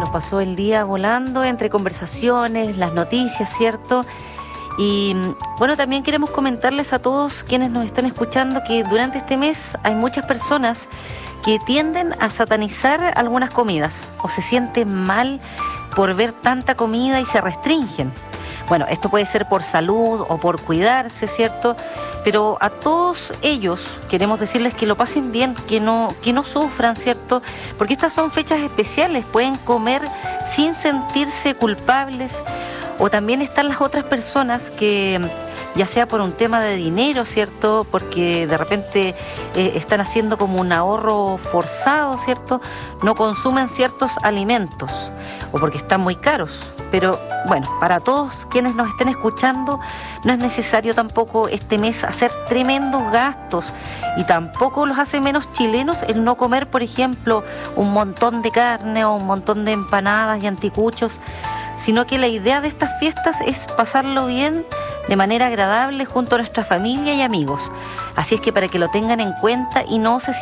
nos pasó el día volando entre conversaciones, las noticias, ¿cierto? Y bueno, también queremos comentarles a todos quienes nos están escuchando que durante este mes hay muchas personas que tienden a satanizar algunas comidas o se sienten mal por ver tanta comida y se restringen. Bueno, esto puede ser por salud o por cuidarse, ¿cierto? Pero a todos ellos queremos decirles que lo pasen bien, que no sufran, ¿cierto? Porque estas son fechas especiales, pueden comer sin sentirse culpables. O también están las otras personas que, ya sea por un tema de dinero, ¿cierto? Porque de repente están haciendo como un ahorro forzado, ¿cierto? No consumen ciertos alimentos o porque están muy caros. Pero bueno, para todos quienes nos estén escuchando, no es necesario tampoco este mes hacer tremendos gastos y tampoco los hace menos chilenos el no comer, por ejemplo, un montón de carne o un montón de empanadas y anticuchos, sino que la idea de estas fiestas es pasarlo bien de manera agradable junto a nuestra familia y amigos. Así es que para que lo tengan en cuenta y no se